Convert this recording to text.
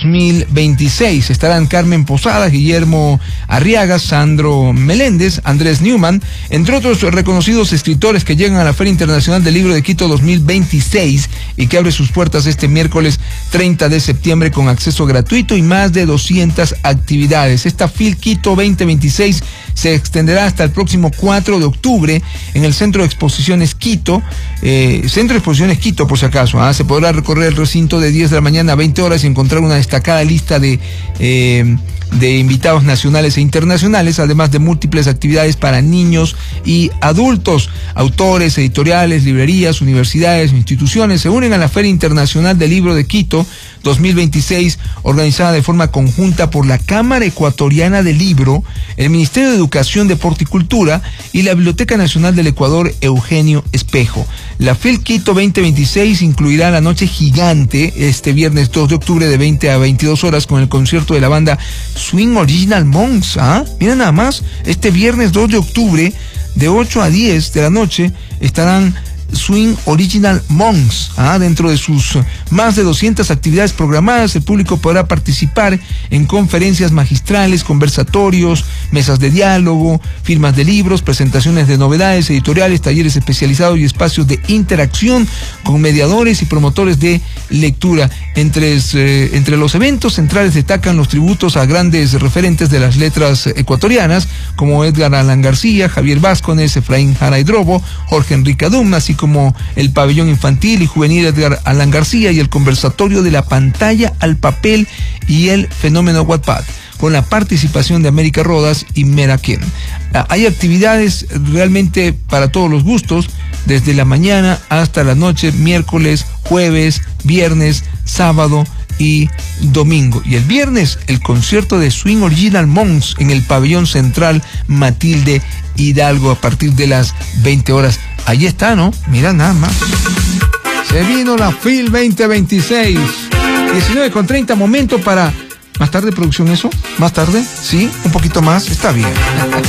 2026. Estarán Carmen Posadas, Guillermo Arriaga, Sandro Meléndez, Andrés Newman, entre otros reconocidos escritores que llegan a la Feria Internacional del Libro de Quito 2026 y que abre sus puertas este miércoles 30 de septiembre con acceso gratuito y más de 200 actividades. Esta FIL Quito 2026 se extenderá hasta el próximo 4 de octubre en el Centro de Exposiciones Quito, por si acaso. Se podrá recorrer el recinto de 10 de la mañana a 20 horas y encontrar una destacada lista de invitados nacionales e internacionales, además de múltiples actividades para niños y adultos. Autores, editoriales, librerías, universidades, instituciones se unen a la Feria Internacional del Libro de Quito 2026, organizada de forma conjunta por la Cámara Ecuatoriana del Libro, el Ministerio de Educación, Deporte y Cultura y la Biblioteca Nacional del Ecuador Eugenio Espejo. La FIL Quito 2026 incluirá la Noche Gigante este viernes 2 de octubre de 20 a 22 horas con el concierto de la banda Swing Original Monks. Mira nada más, este viernes 2 de octubre de 8 a 10 de la noche estarán Swing Original Monks. Dentro de sus más de 200 actividades programadas, el público podrá participar en conferencias magistrales, conversatorios, mesas de diálogo, firmas de libros, presentaciones de novedades editoriales, talleres especializados y espacios de interacción con mediadores y promotores de lectura. Entre los eventos centrales destacan los tributos a grandes referentes de las letras ecuatorianas como Edgar Allan García, Javier Vázquez, Efraín Jara Hidrobo, Jorge Enrique Adum, así como el pabellón infantil y juvenil Edgar Allan García y el conversatorio de la pantalla al papel y el fenómeno Wattpad, con la participación de América Rodas y Meraquén. Hay actividades realmente para todos los gustos, desde la mañana hasta la noche, miércoles, jueves, viernes, sábado y domingo. Y el viernes, el concierto de Swing Original Monks en el pabellón central Matilde Hidalgo a partir de las 20 horas. Ahí está, ¿no? Mira nada más. Se vino la FIL 2026. 19:30, momento para... ¿Más tarde, producción, eso? ¿Más tarde? ¿Sí? ¿Un poquito más? Está bien.